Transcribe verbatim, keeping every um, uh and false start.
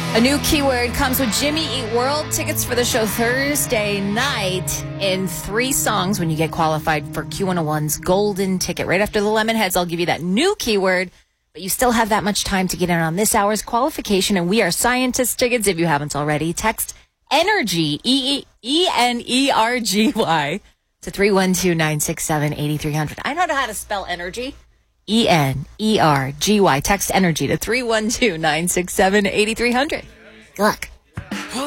A new keyword comes with Jimmy Eat World tickets for the show Thursday night in three songs when you get qualified for Q one oh one's golden ticket. Right after the Lemonheads, I'll give you that new keyword, but you still have that much time to get in on this hour's qualification, and We Are Scientists tickets if you haven't already. Text ENERGY, E N E R G Y, to three one two, nine six seven, eight three zero zero. I know how to spell energy. E N E R G Y. Text ENERGY to three one two, nine six seven, eight three zero zero. Good luck.